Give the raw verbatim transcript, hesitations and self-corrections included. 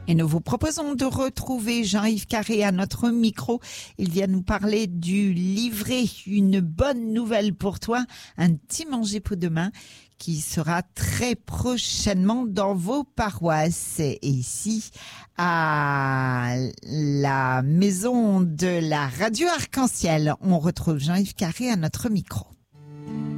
Et nous vous proposons de retrouver Jean-Yves Carré à notre micro. Il vient nous parler du livret Une bonne nouvelle pour toi, un petit manger pour demain qui sera très prochainement dans vos paroisses. Et ici, à la maison de la radio Arc-en-Ciel, on retrouve Jean-Yves Carré à notre micro.